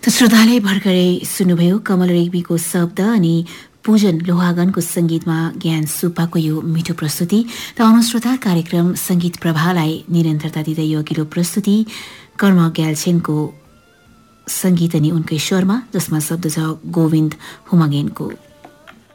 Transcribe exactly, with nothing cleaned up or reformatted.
श्रोताले भर्खरै सुन्नुभयो कमल रेग्मीको शब्द अनि पूजन लोहागनको संगीतमा ज्ञान सुब्बाको यो मिठो प्रस्तुति। र अनु श्रोता कार्यक्रम संगीत प्रभालाई निरन्तरता दिँदै यो अघिल्लो प्रस्तुति कर्म ग्याल्छेनको संगीत अनि उनकै स्वरमा, जसमा शब्द छ गोविन्द हुमागेनको।